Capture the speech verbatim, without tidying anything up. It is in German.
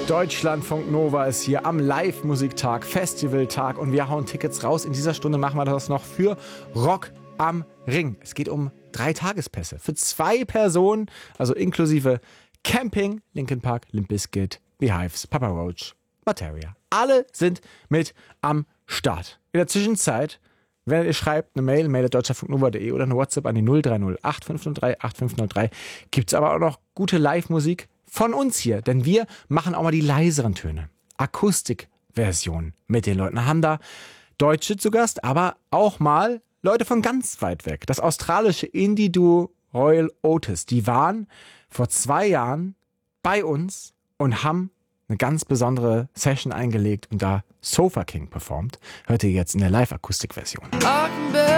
Deutschlandfunk Nova ist hier am Live-Musiktag, Festivaltag und wir hauen Tickets raus. In dieser Stunde machen wir das noch für Rock am Ring. Es geht um drei Tagespässe für zwei Personen, also inklusive Camping, Linkin Park, Limp Bizkit, Beehives, Papa Roach, Materia. Alle sind mit am Start. In der Zwischenzeit, wenn ihr schreibt, eine Mail, mail at deutschlandfunknova punkt de oder eine WhatsApp an die null drei null acht fünf null drei acht fünf null drei, gibt es aber auch noch gute Live-Musik von uns hier, denn wir machen auch mal die leiseren Töne. Akustikversion mit den Leuten. Haben da Deutsche zu Gast, aber auch mal Leute von ganz weit weg. Das australische Indie-Duo Royal Otis, die waren vor zwei Jahren bei uns und haben eine ganz besondere Session eingelegt und da Sofa King performt. Hört ihr jetzt in der Live-Akustikversion. Ach